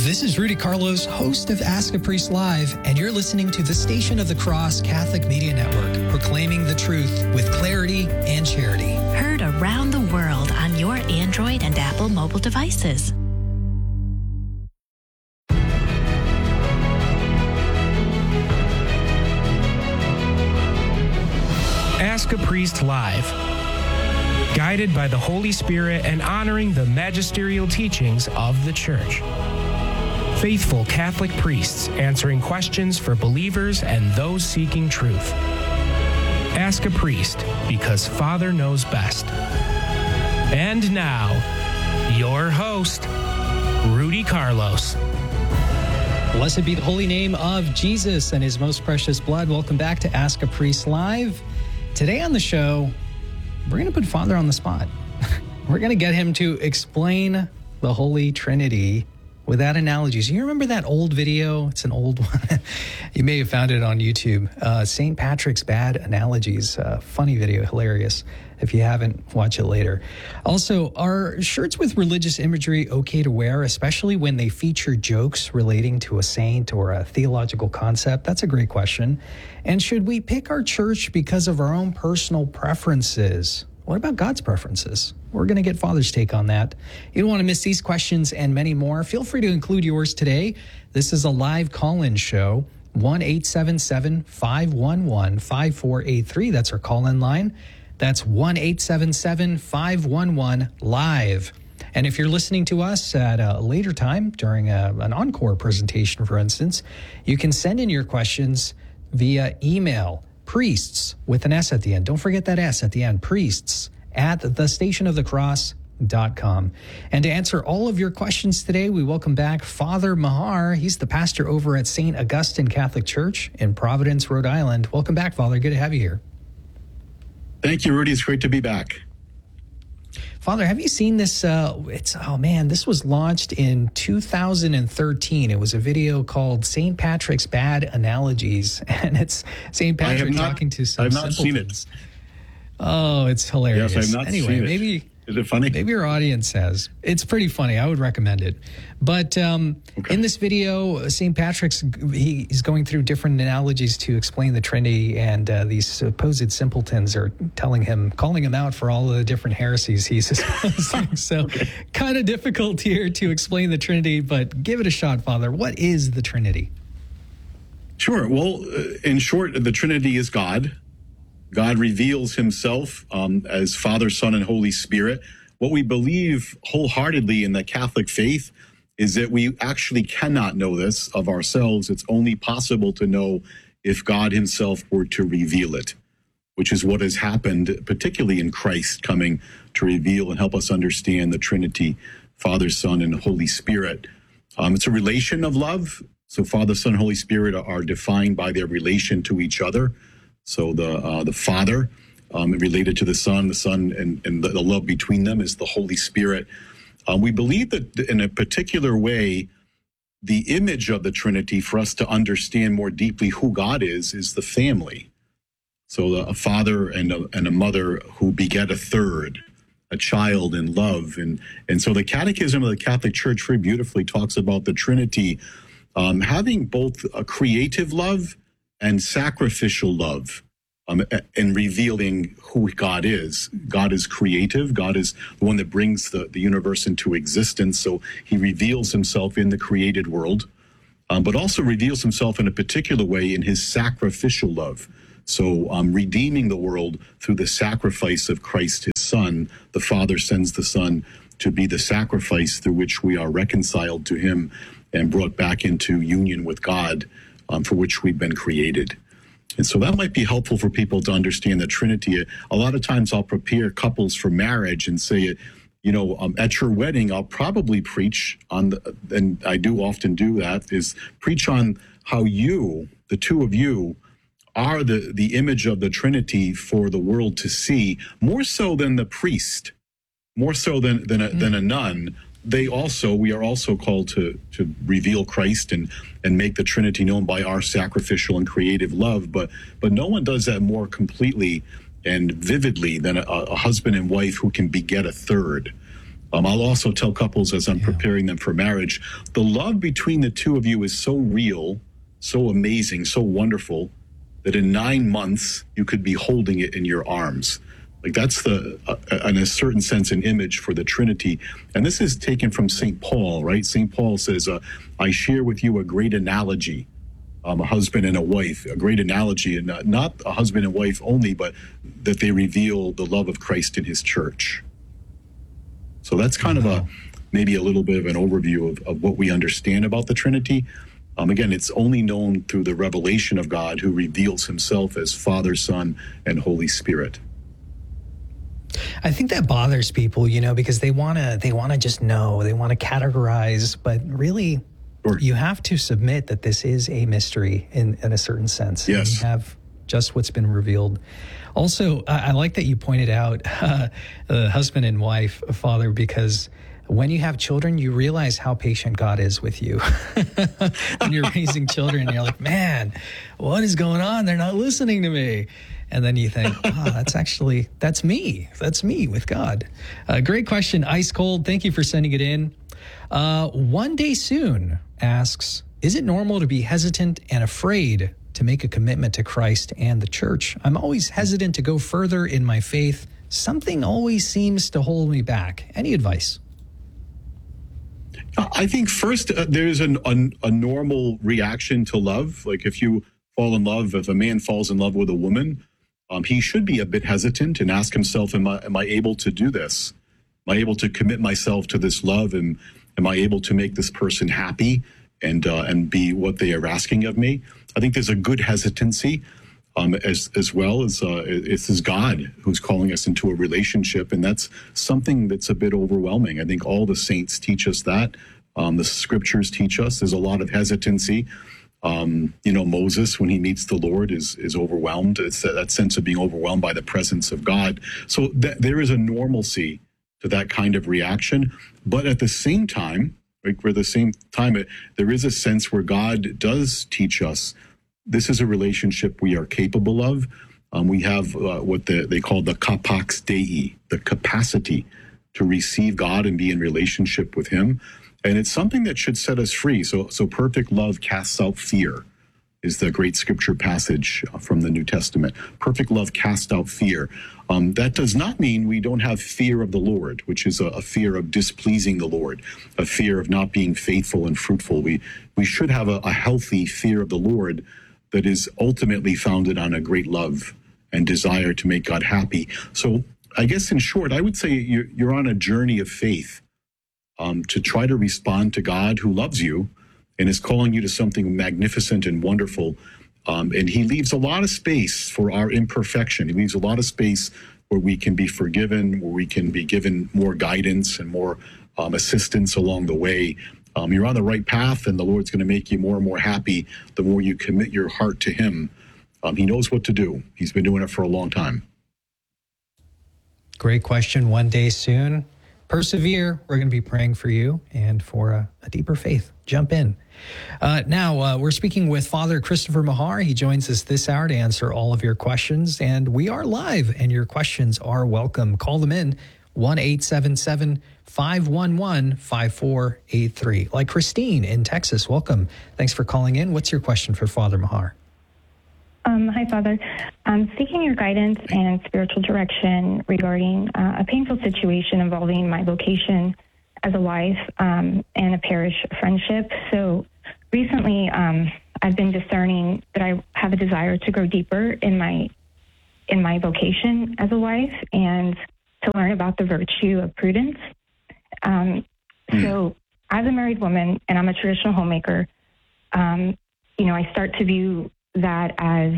This is Rudy Carlos, host of Ask a Priest Live, and you're listening to the Station of the Cross Catholic Media Network, proclaiming the truth with clarity and charity. Heard around the world on your Android and Apple mobile devices. Ask a Priest Live. Guided by the Holy Spirit and honoring the magisterial teachings of the Church. Faithful Catholic priests answering questions for believers and those seeking truth. Ask a Priest, because Father knows best. And now, your host, Rudy Carlos. Blessed be the holy name of Jesus and his most precious blood. Welcome back to Ask a Priest Live. Today on the show, we're going to put Father on the spot. We're going to get him to explain the Holy Trinity without analogies. You remember that old video? It's an old one. You may have found it on YouTube. St. Patrick's Bad Analogies. Funny video, hilarious. If you haven't, watch it later. Also, are shirts with religious imagery okay to wear, especially when they feature jokes relating to a saint or a theological concept? That's a great question. And should we pick our church because of our own personal preferences? What about God's preferences? We're going to get Father's take on that. You don't want to miss these questions and many more. Feel free to include yours today. This is a live call-in show, 1-877-511-5483. That's our call-in line. That's 1-877-511-LIVE. And if you're listening to us at a later time during an encore presentation, for instance, you can send in your questions via email, priests with an S at the end. Don't forget that S at the end, priests at thestationofthecross.com. And to answer all of your questions today, we welcome back Father Mahar. He's the pastor over at St. Augustine Catholic Church in Providence, Rhode Island. Welcome back, Father. Good to have you here. Thank you, Rudy. It's great to be back. Father, have you seen this? This was launched in 2013. It was a video called St. Patrick's Bad Analogies, and it's St. Patrick talking to some simpletons. Seen it. Oh, it's hilarious. Yes, I've not seen it. Maybe, is it funny? Maybe your audience has. It's pretty funny. I would recommend it. But in this video, St. Patrick's, he's going through different analogies to explain the Trinity, and these supposed simpletons are calling him out for all the different heresies he's espousing. So kind of difficult here to explain the Trinity, but give it a shot, Father. What is the Trinity? Sure. Well, in short, the Trinity is God. God reveals himself as Father, Son, and Holy Spirit. What we believe wholeheartedly in the Catholic faith is that we actually cannot know this of ourselves. It's only possible to know if God himself were to reveal it, which is what has happened, particularly in Christ coming to reveal and help us understand the Trinity, Father, Son, and Holy Spirit. It's a relation of love. So Father, Son, and Holy Spirit are defined by their relation to each other. So the Father related to the Son and the love between them is the Holy Spirit. We believe that in a particular way, the image of the Trinity for us to understand more deeply who God is the family. So a father and a mother who beget a third, a child in love. And so the Catechism of the Catholic Church very beautifully talks about the Trinity having both a creative love and sacrificial love in revealing who God is. God is creative. God is the one that brings the universe into existence. So he reveals himself in the created world, but also reveals himself in a particular way in his sacrificial love. So redeeming the world through the sacrifice of Christ, his Son. The Father sends the Son to be the sacrifice through which we are reconciled to him and brought back into union with God, for which we've been created. And so that might be helpful for people to understand the Trinity. A lot of times I'll prepare couples for marriage and say, at your wedding, I'll probably preach on, and I do often do that, is preach on how you, the two of you, are the image of the Trinity for the world to see, more so than the priest, more so than a nun. We are also called to reveal Christ and make the Trinity known by our sacrificial and creative love. But no one does that more completely and vividly than a husband and wife who can beget a third. I'll also tell couples as I'm preparing them for marriage, the love between the two of you is so real, so amazing, so wonderful, that in 9 months, you could be holding it in your arms. Like that's in a certain sense, an image for the Trinity. And this is taken from St. Paul, right? St. Paul says, I share with you a great analogy, a husband and a wife, a great analogy, and not a husband and wife only, but that they reveal the love of Christ in his church. So that's kind of maybe a little bit of an overview of what we understand about the Trinity. Again, it's only known through the revelation of God, who reveals himself as Father, Son, and Holy Spirit. I think that bothers people, because they want to just know, they want to categorize, but really you have to submit that this is a mystery in a certain sense. Yes. And you have just what's been revealed. Also, I like that you pointed out the husband and wife, Father, because when you have children, you realize how patient God is with you. When you're raising children, you're like, man, what is going on? They're not listening to me. And then you think, that's me. That's me with God. Great question. Ice Cold, thank you for sending it in. One Day Soon asks, is it normal to be hesitant and afraid to make a commitment to Christ and the church? I'm always hesitant to go further in my faith. Something always seems to hold me back. Any advice? I think first, there's a normal reaction to love. Like if you fall in love, if a man falls in love with a woman, he should be a bit hesitant and ask himself, am I able to do this? Am I able to commit myself to this love? And am I able to make this person happy and be what they are asking of me? I think there's a good hesitancy, as well as it's God who's calling us into a relationship, and that's something that's a bit overwhelming. I think all the saints teach us that. The scriptures teach us there's a lot of hesitancy. Moses, when he meets the Lord, is overwhelmed. It's that sense of being overwhelmed by the presence of God. So there is a normalcy to that kind of reaction, but at the same time, there is a sense where God does teach us this is a relationship we are capable of. We have what they call the capax Dei, the capacity to receive God and be in relationship with him. And it's something that should set us free. So perfect love casts out fear is the great scripture passage from the New Testament. Perfect love casts out fear. That does not mean we don't have fear of the Lord, which is a fear of displeasing the Lord, a fear of not being faithful and fruitful. We should have a healthy fear of the Lord that is ultimately founded on a great love and desire to make God happy. So I guess in short, I would say you're on a journey of faith to try to respond to God who loves you and is calling you to something magnificent and wonderful. And he leaves a lot of space for our imperfection. He leaves a lot of space where we can be forgiven, where we can be given more guidance and more assistance along the way. You're on the right path, and the Lord's going to make you more and more happy the more you commit your heart to him. He knows what to do. He's been doing it for a long time. Great question. One day soon. Persevere. We're going to be praying for you and for a deeper faith. Jump in. Now, we're speaking with Father Christopher Mahar. He joins us this hour to answer all of your questions, and we are live, and your questions are welcome. Call them in, 1-877-511-5483. Like Christine in Texas, welcome. Thanks for calling in. What's your question for Father Mahar? Hi, Father. I'm seeking your guidance and spiritual direction regarding a painful situation involving my vocation as a wife and a parish friendship. So recently, I've been discerning that I have a desire to grow deeper in my vocation as a wife and to learn about the virtue of prudence. So as a married woman, and I'm a traditional homemaker, I start to view that as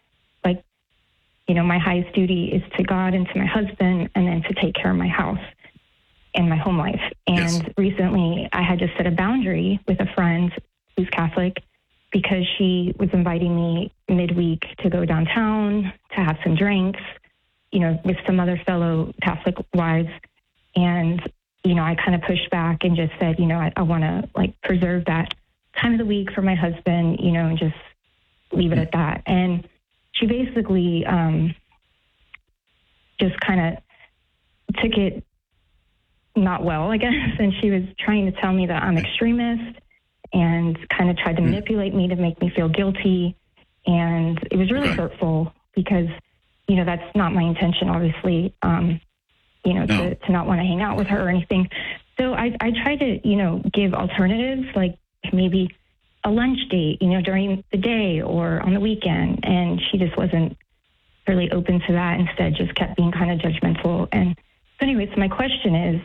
my highest duty is to God and to my husband, and then to take care of my house and my home life. And recently I had just set a boundary with a friend who's Catholic because she was inviting me midweek to go downtown to have some drinks, with some other fellow Catholic wives. And, I kind of pushed back and just said, I want to preserve that time of the week for my husband, and just leave it at that. And she basically just kind of took it not well, I guess. And she was trying to tell me that I'm extremist and kind of tried to manipulate me to make me feel guilty. And it was really hurtful because, you know, that's not my intention, obviously, you know, to not want to hang out with her or anything. So I tried to, you know, give alternatives, like maybe a lunch date, you know, during the day or on the weekend. And she just wasn't really open to that. Instead, just kept being kind of judgmental. And so anyway, so my question is,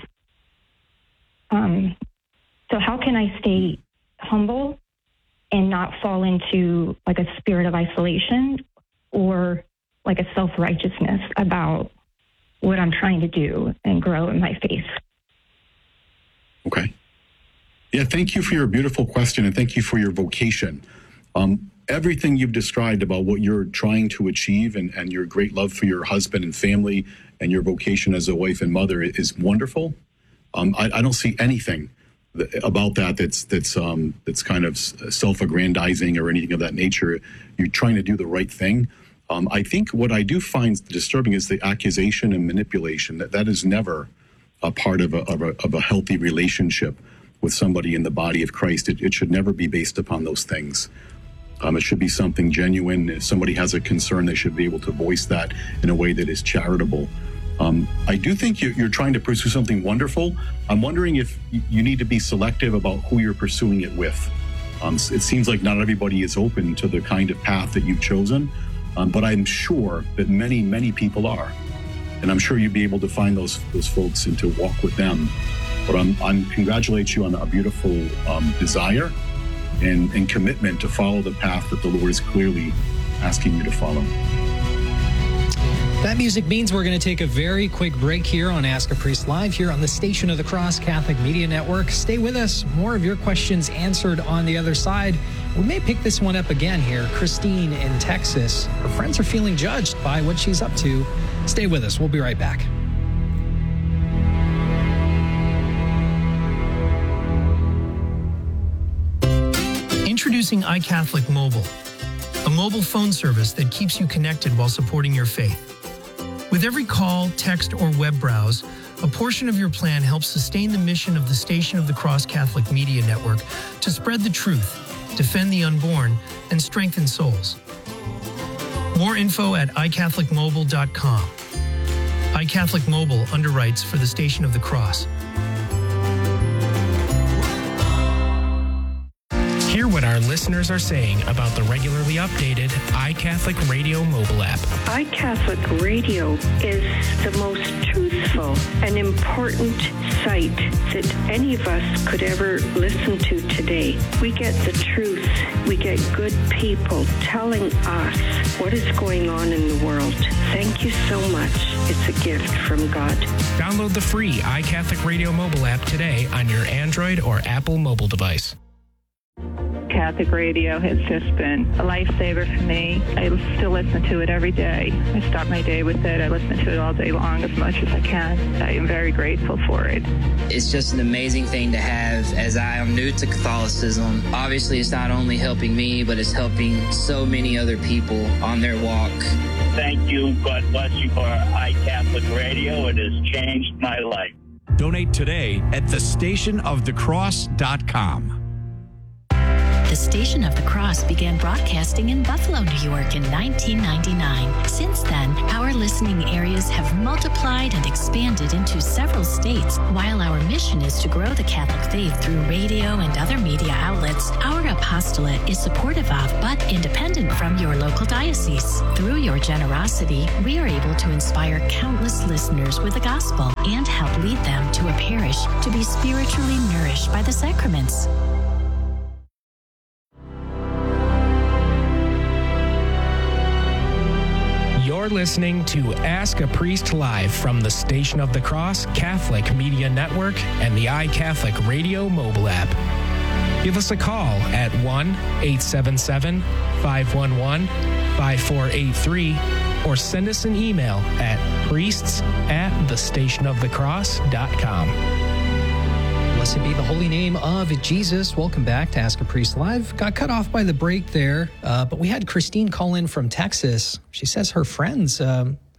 so how can I stay humble and not fall into like a spirit of isolation or like a self-righteousness about what I'm trying to do and grow in my faith? Okay. Yeah, thank you for your beautiful question, and thank you for your vocation. Everything you've described about what you're trying to achieve and your great love for your husband and family and your vocation as a wife and mother is wonderful. I don't see anything about that that's kind of self-aggrandizing or anything of that nature. You're trying to do the right thing. I think what I do find disturbing is the accusation and manipulation. That is never a part of a healthy relationship with somebody in the body of Christ. It should never be based upon those things. It should be something genuine. If somebody has a concern, they should be able to voice that in a way that is charitable. I do think you're trying to pursue something wonderful. I'm wondering if you need to be selective about who you're pursuing it with. It seems like not everybody is open to the kind of path that you've chosen, but I'm sure that many, many people are. And I'm sure you'd be able to find those folks and to walk with them. But I congratulate you on a beautiful desire and commitment to follow the path that the Lord is clearly asking you to follow. That music means we're going to take a very quick break here on Ask a Priest Live here on the Station of the Cross Catholic Media Network. Stay with us. More of your questions answered on the other side. We may pick this one up again here. Christine in Texas. Her friends are feeling judged by what she's up to. Stay with us. We'll be right back. Introducing iCatholic Mobile, a mobile phone service that keeps you connected while supporting your faith. With every call, text, or web browse, a portion of your plan helps sustain the mission of the Station of the Cross Catholic Media Network to spread the truth, defend the unborn, and strengthen souls. More info at iCatholicMobile.com. iCatholic Mobile underwrites for the Station of the Cross. Hear what our listeners are saying about the regularly updated iCatholic Radio mobile app. iCatholic Radio is the most truthful and important site that any of us could ever listen to today. We get the truth. We get good people telling us what is going on in the world. Thank you so much. It's a gift from God. Download the free iCatholic Radio mobile app today on your Android or Apple mobile device. Catholic radio has just been a lifesaver for me. I still listen to it every day. I start my day with it. I listen to it all day long as much as I can. I am very grateful for it. It's just an amazing thing to have as I am new to Catholicism. Obviously, it's not only helping me, but it's helping so many other people on their walk. Thank you. God bless you for iCatholic Radio. It has changed my life. Donate today at thestationofthecross.com. The Station of the Cross began broadcasting in Buffalo, New York in 1999. Since then, our listening areas have multiplied and expanded into several states. While our mission is to grow the Catholic faith through radio and other media outlets, our apostolate is supportive of but independent from your local diocese. Through your generosity, we are able to inspire countless listeners with the gospel and help lead them to a parish to be spiritually nourished by the sacraments. You're listening to Ask a Priest Live from the Station of the Cross Catholic Media Network and the iCatholic Radio mobile app. Give us a call at 1-877-511-5483 or send us an email at priests@thestationofthecross.com. Blessed be the holy name of Jesus. Welcome back to Ask a Priest Live. Got cut off by the break there, but we had Christine call in from Texas. She says her friends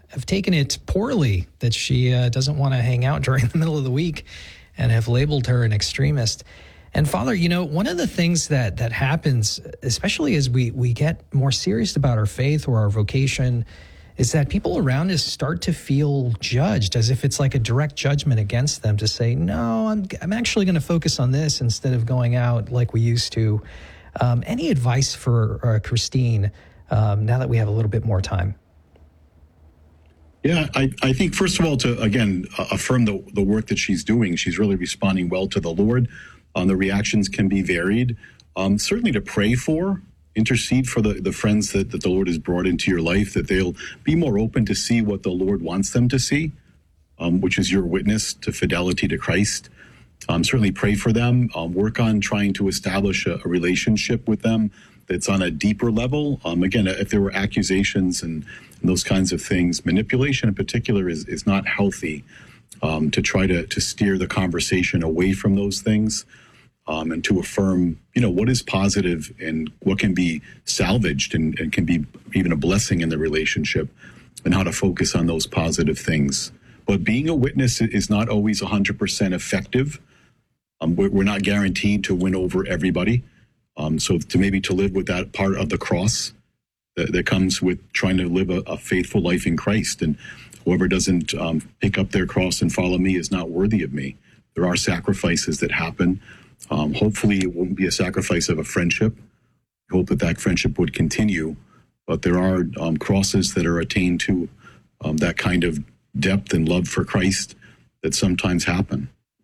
have taken it poorly that she doesn't want to hang out during the middle of the week and have labeled her an extremist. And Father, one of the things that happens, especially as we get more serious about our faith or our vocation, is that people around us start to feel judged, as if it's like a direct judgment against them to say, no, I'm actually going to focus on this instead of going out like we used to. Any advice for Christine now that we have a little bit more time? Yeah, I think, first of all, to, again, affirm the work that she's doing. She's really responding well to the Lord. The reactions can be varied. Certainly to pray for, intercede for the friends that the Lord has brought into your life, that they'll be more open to see what the Lord wants them to see, which is your witness to fidelity to Christ. Certainly pray for them, work on trying to establish a relationship with them that's on a deeper level. Again, if there were accusations and those kinds of things, manipulation in particular is not healthy, to try to steer the conversation away from those things, and to affirm, what is positive and what can be salvaged and can be even a blessing in the relationship, and how to focus on those positive things. But being a witness is not always 100% effective. We're not guaranteed to win over everybody. So to live with that part of the cross that comes with trying to live a faithful life in Christ. And whoever doesn't pick up their cross and follow me is not worthy of me. There are sacrifices that happen. Hopefully it won't be a sacrifice of a friendship. I hope that friendship would continue. But there are crosses that are attained to that kind of depth and love for Christ that sometimes happen.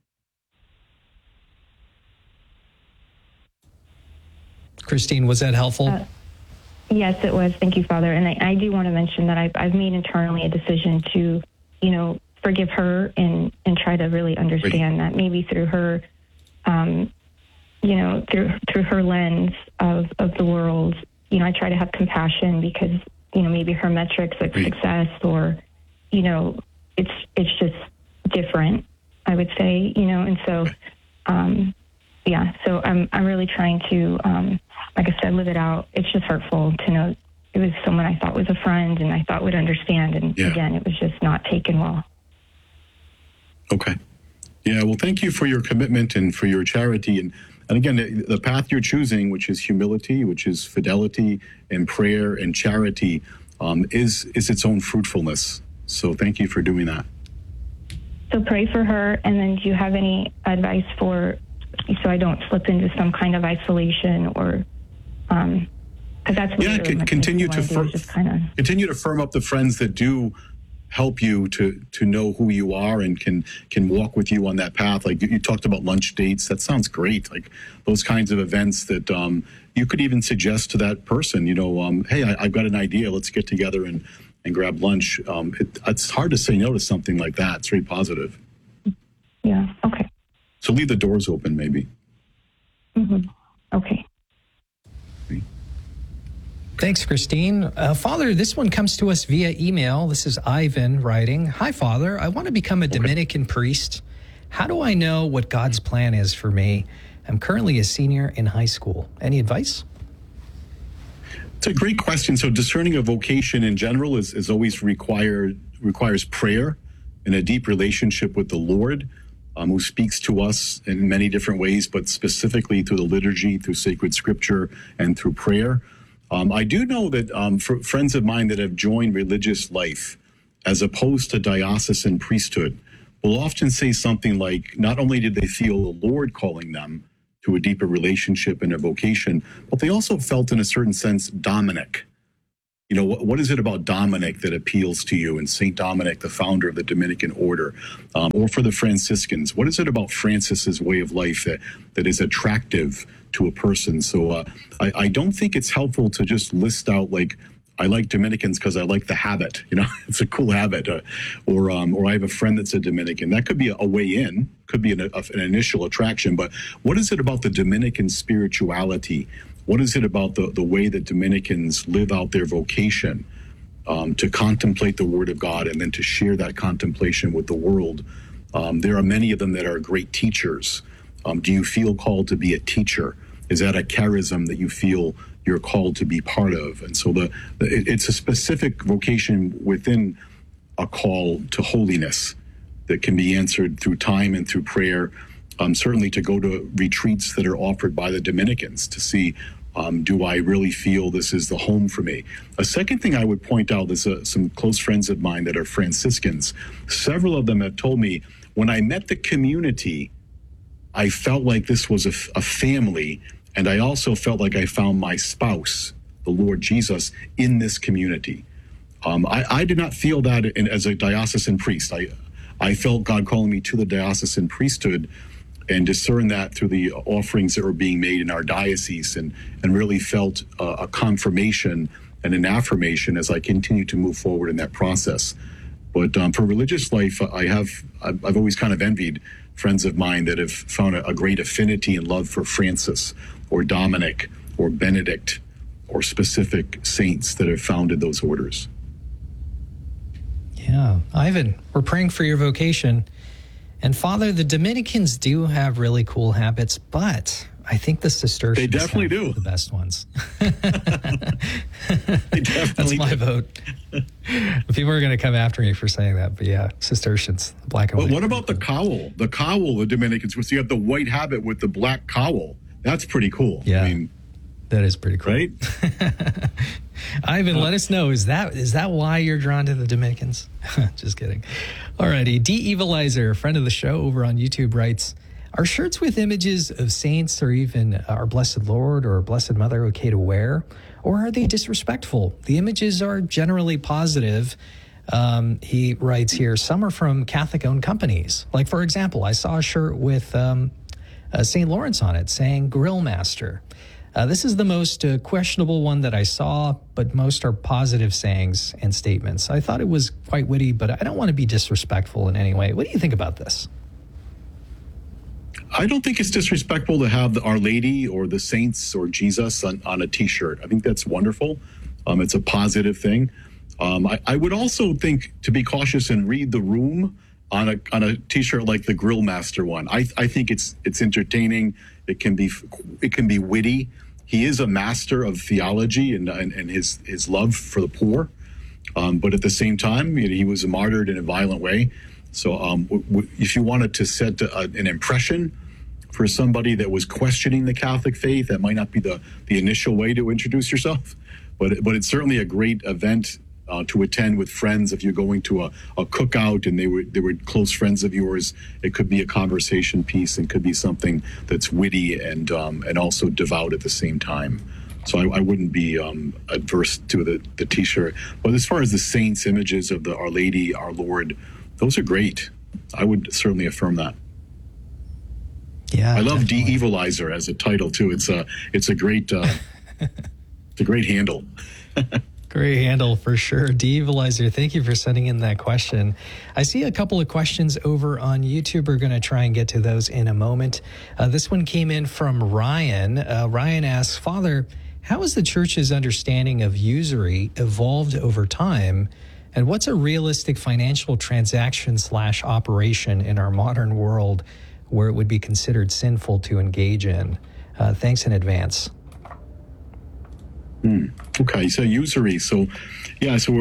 Christine, was that helpful? Yes, it was. Thank you, Father. And I do want to mention that I've made internally a decision to, forgive her and try to really understand that maybe through her, through her lens of the world, I try to have compassion because, maybe her metrics of success or, it's just different, I would say, and so, so I'm really trying to, like I said, live it out. It's just hurtful to know it was someone I thought was a friend and I thought would understand. And again, it was just not taken well. Okay. Yeah. Well, thank you for your commitment and for your charity. And again, the path you're choosing, which is humility, which is fidelity and prayer and charity, is its own fruitfulness. So thank you for doing that. So pray for her. And then do you have any advice so I don't slip into some kind of isolation or, because that's what continue to firm up the friends that do help you to know who you are and can walk with you on that path. Like you talked about lunch dates. That sounds great. Like those kinds of events that you could even suggest to that person, hey, I've got an idea. Let's get together and grab lunch. It's hard to say no to something like that. It's very positive. Yeah. Okay. So leave the doors open, maybe. Mm-hmm. Okay. Thanks, Christine. Father, this one comes to us via email. This is Ivan writing. Hi, Father. I want to become a Dominican priest. How do I know what God's plan is for me? I'm currently a senior in high school. Any advice? It's a great question. So discerning a vocation in general is always requires prayer and a deep relationship with the Lord, who speaks to us in many different ways, but specifically through the liturgy, through sacred scripture, and through prayer. I do know that for friends of mine that have joined religious life, as opposed to diocesan priesthood, will often say something like, not only did they feel the Lord calling them to a deeper relationship and a vocation, but they also felt, in a certain sense, Dominic. What is it about Dominic that appeals to you? And St. Dominic, the founder of the Dominican order, or for the Franciscans, what is it about Francis's way of life that is attractive to a person? So I don't think it's helpful to just list out like, I like Dominicans because I like the habit. It's a cool habit. Or I have a friend that's a Dominican. That could be a way in, could be an initial attraction. But what is it about the Dominican spirituality? What is it about the way that Dominicans live out their vocation to contemplate the Word of God and then to share that contemplation with the world? There are many of them that are great teachers. Do you feel called to be a teacher? Is that a charism that you feel you're called to be part of? And so it's a specific vocation within a call to holiness that can be answered through time and through prayer. Certainly to go to retreats that are offered by the Dominicans to see, do I really feel this is the home for me? A second thing I would point out is some close friends of mine that are Franciscans. Several of them have told me, when I met the community, I felt like this was a family, and I also felt like I found my spouse, the Lord Jesus, in this community. I did not feel that as a diocesan priest. I felt God calling me to the diocesan priesthood and discern that through the offerings that were being made in our diocese, and really felt a confirmation and an affirmation as I continue to move forward in that process. But for religious life, I've always kind of envied friends of mine that have found a great affinity and love for Francis or Dominic or Benedict or specific saints that have founded those orders. Yeah. Ivan, we're praying for your vocation. And Father, the Dominicans do have really cool habits, but I think the Cistercians they definitely do the best ones. They definitely That's my vote. People are going to come after me for saying that, but yeah, Cistercians, the black and white. But what about the cowl? The cowl, the Dominicans, so you have the white habit with the black cowl. That's pretty cool. Yeah, I mean, that is pretty cool. Right? Ivan, let us know. Is that why you're drawn to the Dominicans? Just kidding. Alrighty. D-Evilizer, a friend of the show over on YouTube, writes, are shirts with images of saints or even our Blessed Lord or Blessed Mother okay to wear? Or are they disrespectful? The images are generally positive. He writes here, some are from Catholic-owned companies. Like, for example, I saw a shirt with St. Lawrence on it saying Grill Master. This is the most questionable one that I saw, but most are positive sayings and statements. I thought it was quite witty, but I don't want to be disrespectful in any way. What do you think about this? I don't think it's disrespectful to have Our Lady or the saints or Jesus on a T-shirt. I think that's wonderful. It's a positive thing. I would also think to be cautious and read the room on a T-shirt like the Grill Master one. I think it's entertaining. It can be witty. He is a master of theology and his love for the poor, but at the same time, he was martyred in a violent way. So if you wanted to set an impression for somebody that was questioning the Catholic faith, that might not be the initial way to introduce yourself, but it's certainly a great event to attend with friends. If you're going to a cookout and they were close friends of yours, it could be a conversation piece and could be something that's witty and also devout at the same time. So I wouldn't be adverse to the T-shirt. But as far as the saints' images of Our Lady, Our Lord, those are great. I would certainly affirm that. Yeah, I love definitely. De-Evilizer as a title too. It's a great it's a great handle. Great handle for sure. De-Evilizer, thank you for sending in that question. I see a couple of questions over on YouTube. We're going to try and get to those in a moment. This one came in from Ryan. Ryan asks, Father, how has the church's understanding of usury evolved over time? And what's a realistic financial transaction / operation in our modern world where it would be considered sinful to engage in? Thanks in advance. Okay, so usury. So, yeah, so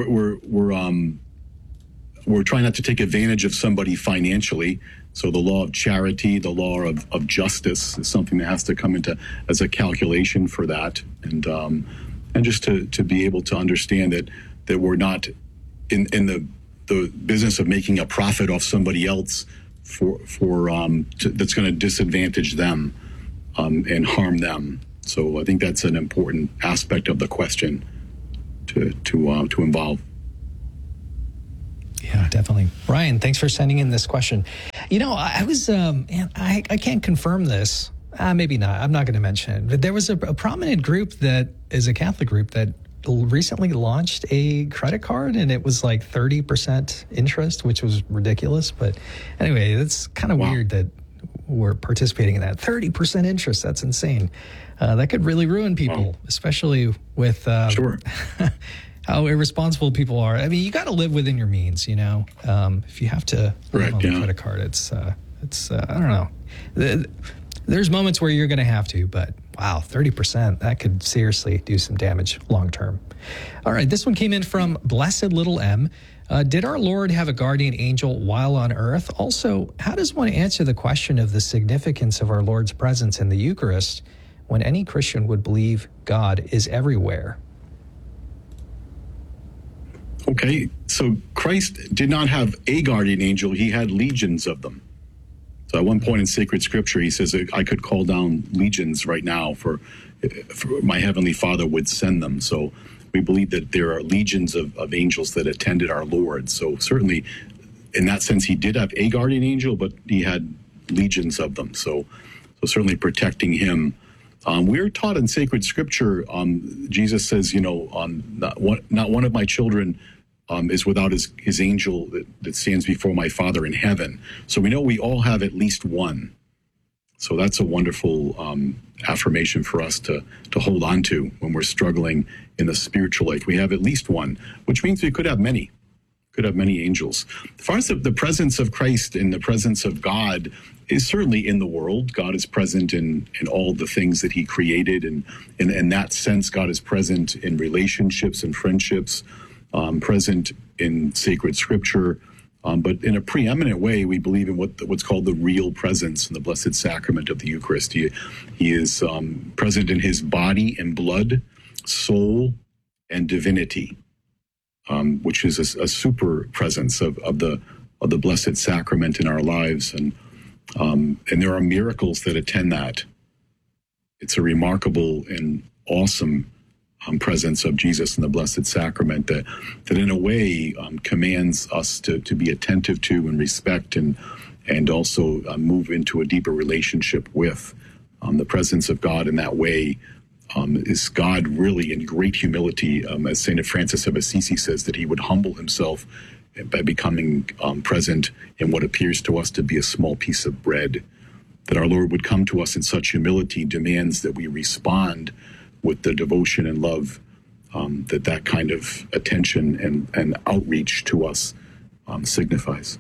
we're trying not to take advantage of somebody financially. So the law of charity, the law of justice is something that has to come into as a calculation for that, and just to be able to understand that we're not in the business of making a profit off somebody else that's going to disadvantage them and harm them. So I think that's an important aspect of the question to involve. Yeah, definitely. Ryan, thanks for sending in this question. You know, I was, I can't confirm this. Maybe not. I'm not going to mention it. But there was a prominent group that is a Catholic group that recently launched a credit card, and it was like 30% interest, which was ridiculous. But anyway, it's kind of weird that we're participating in that. 30% interest. That's insane. That could really ruin people, especially with how irresponsible people are. I mean, you got to live within your means, you know. If you have to live on a credit card, it's I don't know. There's moments where you're going to have to, but wow, 30%, that could seriously do some damage long term. All right, this one came in from Blessed Little M. Did our Lord have a guardian angel while on earth? Also, how does one answer the question of the significance of our Lord's presence in the Eucharist when any Christian would believe God is everywhere? Okay, so Christ did not have a guardian angel. He had legions of them. So at one point in sacred scripture, he says, I could call down legions right now for my heavenly Father would send them. So we believe that there are legions of angels that attended our Lord. So certainly, in that sense, he did have a guardian angel, but he had legions of them. So certainly protecting him. We're taught in sacred scripture, Jesus says, not one of my children is without his angel that stands before my Father in heaven. So we know we all have at least one. So that's a wonderful affirmation for us to hold on to when we're struggling in the spiritual life. We have at least one, which means we could have many. Could have many angels. As far as the presence of Christ and the presence of God is certainly in the world. God is present in all the things that he created. And in that sense, God is present in relationships and friendships, present in sacred scripture. But in a preeminent way, we believe in what's called the real presence in the Blessed Sacrament of the Eucharist. He is present in his body and blood, soul, and divinity, which is a super presence of the Blessed Sacrament in our lives. And there are miracles that attend that. It's a remarkable and awesome presence of Jesus in the Blessed Sacrament that in a way commands us to be attentive to and respect and also move into a deeper relationship with. The presence of God in that way is God really in great humility, as St. Francis of Assisi says, that he would humble himself by becoming present in what appears to us to be a small piece of bread. That our Lord would come to us in such humility demands that we respond with the devotion and love that kind of attention and outreach to us signifies.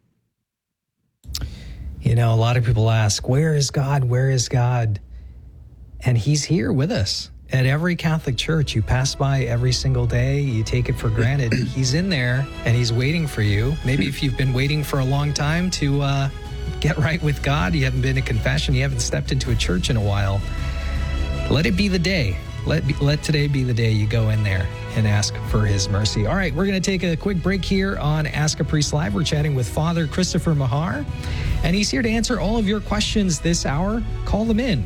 A lot of people ask, where is God? Where is God? And he's here with us. At every Catholic church, you pass by every single day, you take it for granted. He's in there and he's waiting for you. Maybe if you've been waiting for a long time to get right with God, you haven't been to confession, you haven't stepped into a church in a while, let it be the day. Let today be the day you go in there and ask for his mercy. All right, we're going to take a quick break here on Ask a Priest Live. We're chatting with Father Christopher Mahar, and he's here to answer all of your questions this hour. Call them in,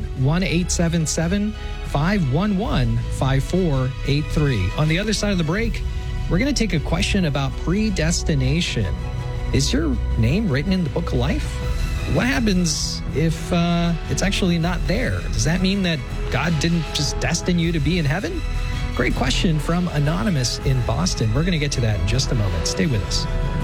1-877-511-5483. On the other side of the break, we're going to take a question about predestination. Is your name written in the Book of Life? What happens if it's actually not there? Does that mean that God didn't just destine you to be in heaven? Great question from Anonymous in Boston. We're going to get to that in just a moment. Stay with us.